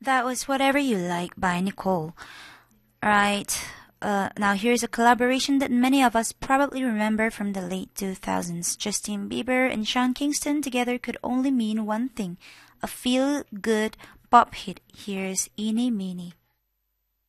That was Whatever You Like by Nicole. Right. Now here's a collaboration that many of us probably remember from the late 2000s. Justin Bieber and Sean Kingston together could only mean one thing, a feel-good pop hit. Here's Eeny Meeny.